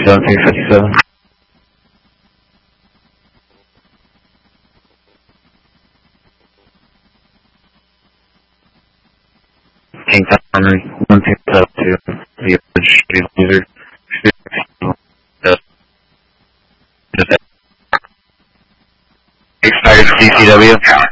357. King Connor, 1272, the street laser. Expired CCW.